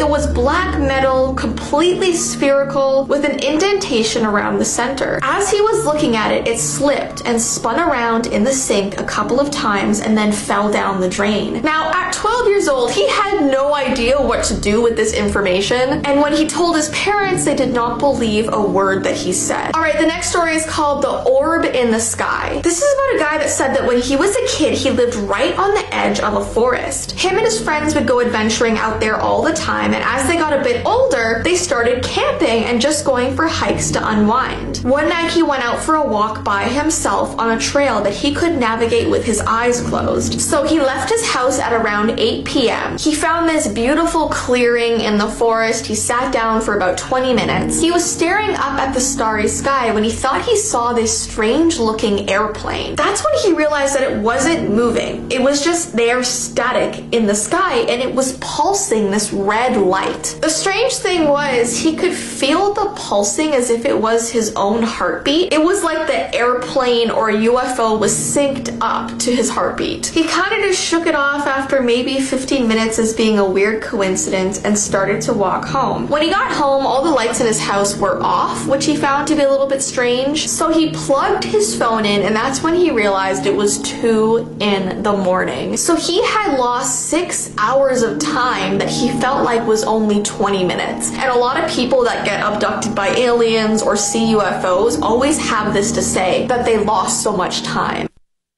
It was black metal, completely spherical, with an indentation around the center. As he was looking at it, it slipped and spun around in the sink a couple of times and then fell down the drain. Now, at 12 years old, he had no idea what to do with this information, and when he told his parents, they did not believe a word that he said. Alright, the next story is called The Orb in the Sky. This is about a guy that said that when he was a kid, he lived right on the edge of a forest. Him and his friends would go adventuring out there all the time, and as they got a bit older, they started camping and just going for hikes to unwind. One night he went out for a walk by himself on a trail that he could navigate with his eyes closed. So he left his house at around 8 p.m. He found this beautiful clearing in the forest. He sat down for about 20 minutes. He was staring up at the starry sky when he thought he saw this strange looking airplane. That's when he realized that it wasn't moving. It was just there static in the sky, and it was pulsing this red light. The strange thing was he could feel the pulsing as if it was his own heartbeat. It was like the airplane or UFO was synced up to his heartbeat. He kind of just shook it off after maybe 15 minutes as being a weird coincidence and started to walk home. When he got home, all the lights in his house were off, which he found to be a little bit strange. So he plugged his phone in, and that's when he realized it was 2 in the morning. So he had lost 6 hours of time that he felt like was only 20 minutes. And a lot of people that get abducted by aliens or see UFOs always have this to say, that they lost so much time.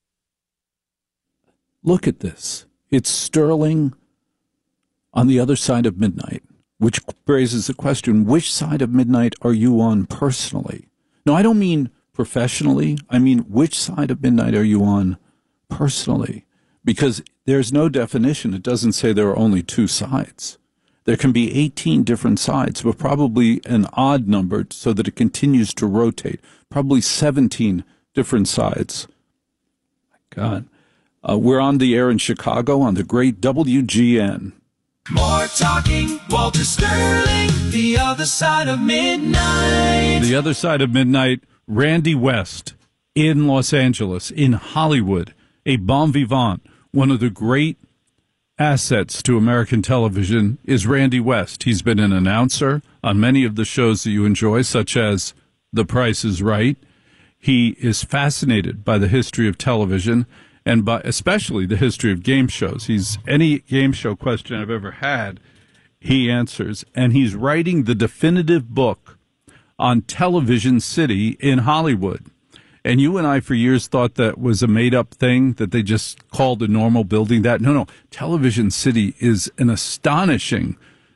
Look at this. It's Sterling on the other side of midnight, which raises the question, which side of midnight are you on personally? No, I don't mean professionally. I mean, which side of midnight are you on personally? Because there's no definition. It doesn't say there are only two sides. There can be 18 different sides, but probably an odd number so that it continues to rotate. Probably 17 different sides. My God. We're on the air in Chicago on the great WGN. More talking, Walter Sterling, the other side of midnight. The other side of midnight, Randy West in Los Angeles, in Hollywood, a bon vivant. One of the great assets to American television is Randy West. He's been an announcer on many of the shows that you enjoy, such as The Price is Right. He is fascinated by the history of television and by especially the history of game shows. Any game show question I've ever had, he answers. And he's writing the definitive book on Television City in Hollywood. And you and I for years thought that was a made-up thing, that they just called a normal building that. No. Television City is an astonishing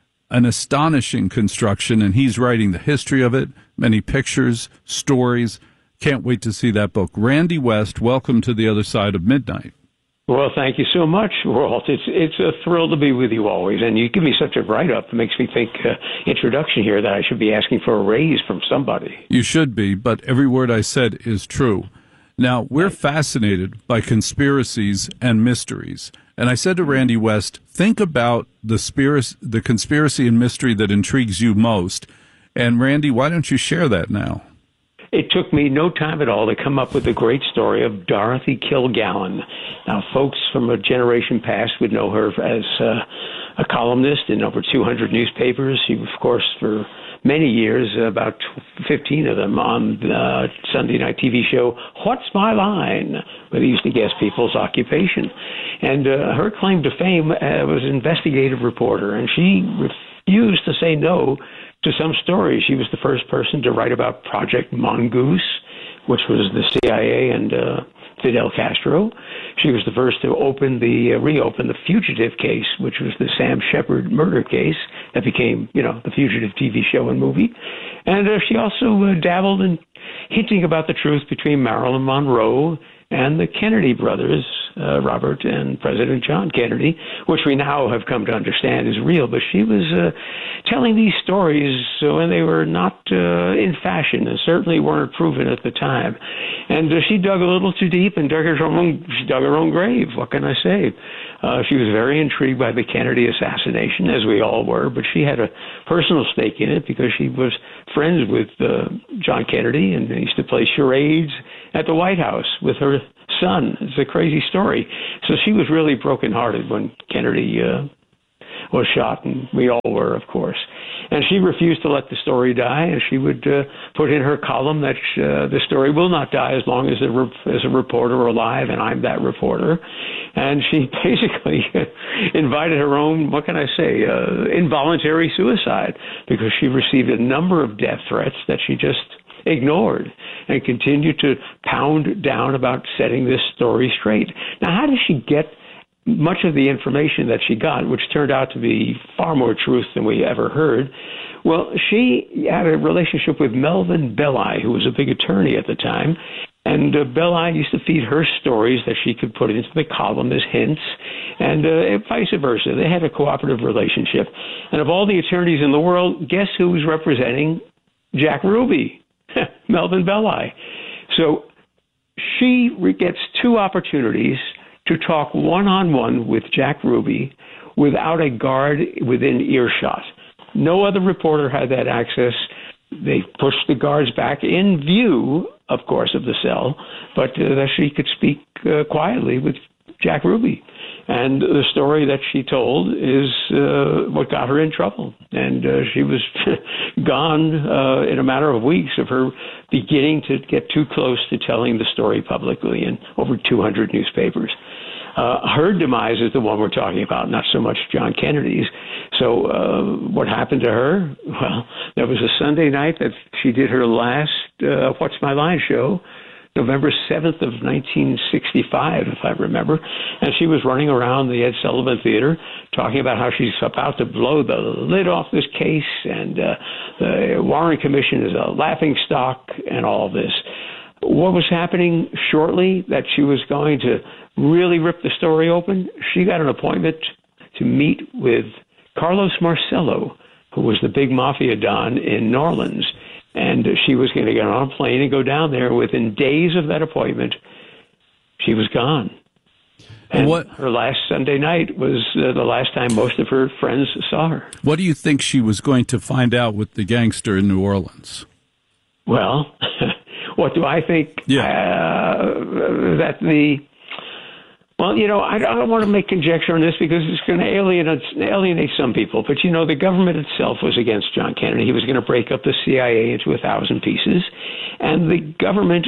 construction, and he's writing the history of it, many pictures, stories. Can't wait to see that book. Randy West, welcome to the other side of midnight. Well, thank you so much, Walt. It's a thrill to be with you always, and you give me such a write-up. It makes me think, introduction here, that I should be asking for a raise from somebody. You should be, but every word I said is true. Now, we're fascinated by conspiracies and mysteries, and I said to Randy West, think about the conspiracy and mystery that intrigues you most, and Randy, why don't you share that now? It took me no time at all to come up with the great story of Dorothy Kilgallen. Now, folks from a generation past would know her as a columnist in over 200 newspapers. She, of course, for many years, about 15 of them, on the Sunday night TV show, What's My Line?, where they used to guess people's occupation. And her claim to fame was investigative reporter, and she refused to say no to some stories. She was the first person to write about Project Mongoose, which was the CIA and Fidel Castro. She was the first to reopen the Fugitive case, which was the Sam Shepard murder case that became, the Fugitive TV show and movie. And she also dabbled in hinting about the truth between Marilyn Monroe and the Kennedy brothers, Robert and President John Kennedy, which we now have come to understand is real. But she was telling these stories when they were not in fashion and certainly weren't proven at the time. And she dug a little too deep and dug her own grave. What can I say? She was very intrigued by the Kennedy assassination, as we all were, but she had a personal stake in it because she was friends with John Kennedy, and they used to play charades at the White House with her son. It's a crazy story. So she was really brokenhearted when Kennedy was shot, and we all were, of course. And she refused to let the story die, and she would put in her column that the story will not die as long as there's a reporter alive, and I'm that reporter. And she basically invited her own, what can I say, involuntary suicide, because she received a number of death threats that she just ignored and continued to pound down about setting this story straight. Now, how did she get much of the information that she got, which turned out to be far more truth than we ever heard? Well, she had a relationship with Melvin Belli, who was a big attorney at the time, and Belli used to feed her stories that she could put into the column as hints, and vice versa. They had a cooperative relationship. And of all the attorneys in the world, guess who was representing Jack Ruby? Melvin Belli. So she gets two opportunities to talk one-on-one with Jack Ruby without a guard within earshot. No other reporter had that access. They pushed the guards back in view, of course, of the cell, but that she could speak quietly with Jack Ruby. And the story that she told is what got her in trouble. And she was gone in a matter of weeks of her beginning to get too close to telling the story publicly in over 200 newspapers. Her demise is the one we're talking about, not so much John Kennedy's. So what happened to her? Well, there was a Sunday night that she did her last What's My Line show, November 7th of 1965, if I remember, and she was running around the Ed Sullivan Theater talking about how she's about to blow the lid off this case, and the Warren Commission is a laughing stock, and all of this. What was happening shortly that she was going to really rip the story open? She got an appointment to meet with Carlos Marcello, who was the big mafia don in New Orleans. And she was going to get on a plane and go down there. Within days of that appointment, she was gone. And her last Sunday night was the last time most of her friends saw her. What do you think she was going to find out with the gangster in New Orleans? Well, what do I think? Well, you know, I don't want to make conjecture on this because it's going to alienate some people. But, you know, the government itself was against John Kennedy. He was going to break up the CIA into 1,000 pieces. And the government,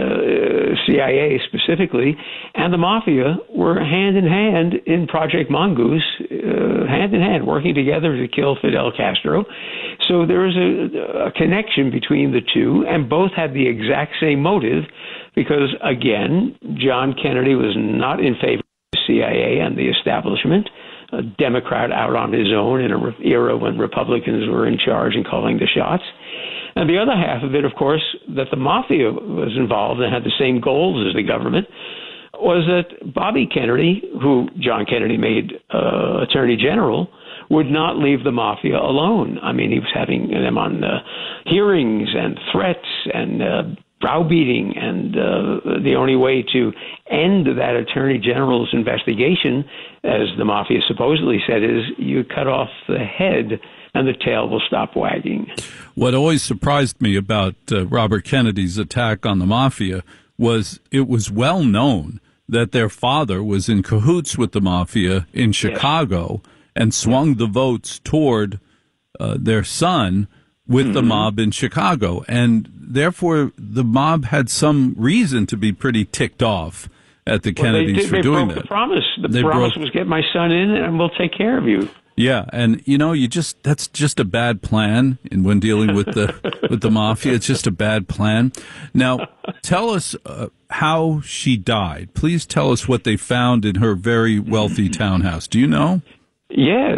CIA specifically, and the mafia were hand in hand in Project Mongoose, hand in hand, working together to kill Fidel Castro. So there was a connection between the two, and both had the exact same motive. Because, again, John Kennedy was not in favor of the CIA and the establishment, a Democrat out on his own in an era when Republicans were in charge and calling the shots. And the other half of it, of course, that the mafia was involved and had the same goals as the government, was that Bobby Kennedy, who John Kennedy made Attorney General, would not leave the mafia alone. I mean, he was having them on hearings and threats and browbeating, and the only way to end that attorney general's investigation, as the mafia supposedly said, is you cut off the head and the tail will stop wagging. What always surprised me about Robert Kennedy's attack on the mafia was it was well known that their father was in cahoots with the mafia in Chicago and swung the votes toward their son with the mob in Chicago. And therefore, the mob had some reason to be pretty ticked off at the Kennedys for doing that. The promise. The promise was get my son in and we'll take care of you. Yeah, and you know, that's just a bad plan. And when dealing with the mafia, it's just a bad plan. Now, tell us how she died. Please tell us what they found in her very wealthy townhouse. Do you know? Yes.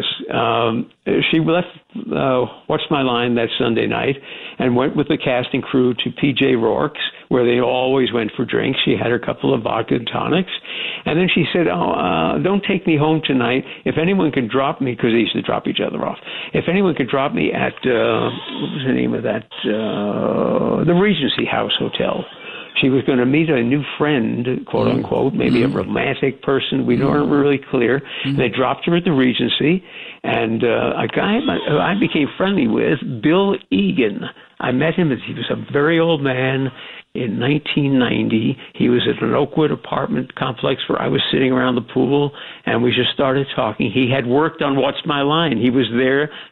She left What's My Line that Sunday night and went with the cast and crew to P.J. Rourke's, where they always went for drinks. She had her couple of vodka and tonics. And then she said, don't take me home tonight. If anyone can drop me, because they used to drop each other off. If anyone could drop me at, what was the name of that? The Regency House Hotel. She was going to meet a new friend, quote unquote, maybe a romantic person. We weren't really clear. They dropped her at the Regency, and a guy I became friendly with, Bill Egan. I met him as he was a very old man. In 1990, he was at an Oakwood apartment complex where I was sitting around the pool, and we just started talking. He had worked on What's My Line. He was there